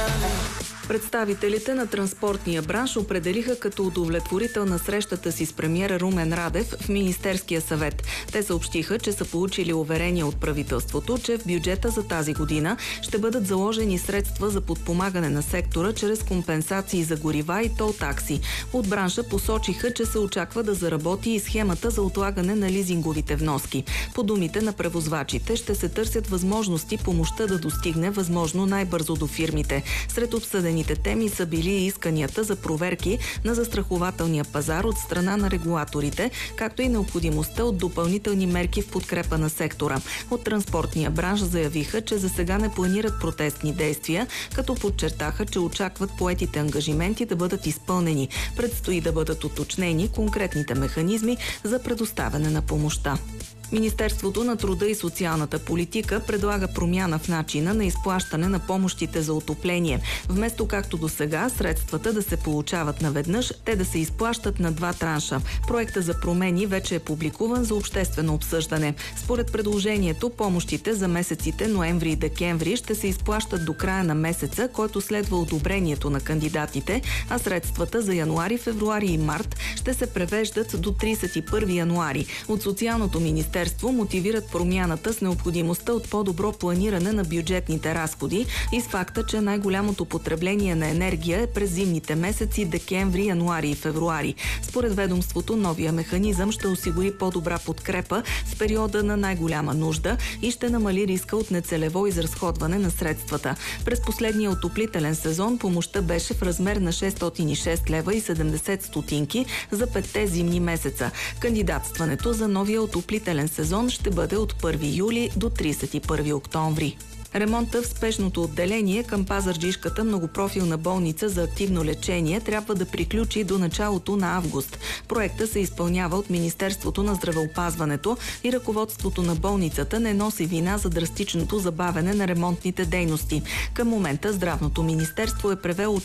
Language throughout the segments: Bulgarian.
Представителите на транспортния бранш определиха като удовлетворителна срещата си с премиера Румен Радев в Министерския съвет. Те съобщиха, че са получили уверение от правителството, че в бюджета за тази година ще бъдат заложени средства за подпомагане на сектора чрез компенсации за горива и тол такси. От бранша посочиха, че се очаква да заработи и схемата за отлагане на лизинговите вноски. По думите на превозвачите ще се търсят възможности помощта да достигне възможно най-бързо до фирмите. Сред обсъдените теми са били исканията за проверки на застрахователния пазар от страна на регулаторите, както и необходимостта от допълнителни мерки в подкрепа на сектора. От транспортния бранш заявиха, че за сега не планират протестни действия, като подчертаха, че очакват поетите ангажименти да бъдат изпълнени. Предстои да бъдат уточнени конкретните механизми за предоставяне на помощта. Министерството на труда и социалната политика предлага промяна в начина на изплащане на помощите за отопление. Вместо както до сега средствата да се получават наведнъж, те да се изплащат на два транша. Проектът за промени вече е публикуван за обществено обсъждане. Според предложението, помощите за месеците ноември и декември ще се изплащат до края на месеца, който следва одобрението на кандидатите, а средствата за януари, февруари и март ще се превеждат до 31 януари. От Социалното министерство мотивират промяната с необходимостта от по-добро планиране на бюджетните разходи и с факта, че най-голямото потребление на енергия е през зимните месеци декември, януари и февруари. Според ведомството, новия механизъм ще осигури по-добра подкрепа в периода на най-голяма нужда и ще намали риска от нецелево изразходване на средствата. През последния отоплителен сезон помощта беше в размер на 606 лева и 70 стотинки за 5 зимни месеца. Кандидатстването за новия отоплителен сезон ще бъде от 1 юли до 31 октомври. Ремонта в спешното отделение към Пазарджишката многопрофилна болница за активно лечение трябва да приключи до началото на август. Проектът се изпълнява от Министерството на здравеопазването и ръководството на болницата не носи вина за драстичното забавяне на ремонтните дейности. Към момента Здравното министерство е превело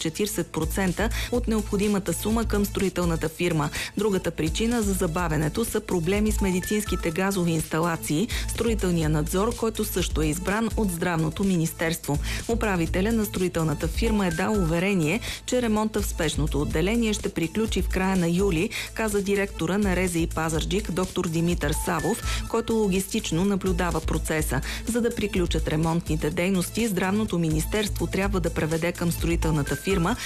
40% от необходимата сума към строителната фирма. Другата причина за забавянето са проблеми с медицинските газови инсталации, строителния надзор, който също е избран от Здравното министерство. Управителя на строителната фирма е дал уверение, че ремонта в спешното отделение ще приключи в края на юли, каза директора на РЗИ Пазарджик доктор Димитър Савов, който логистично наблюдава процеса. За да приключат ремонтните дейности, Здравното министерство трябва да преведе към строителната фирма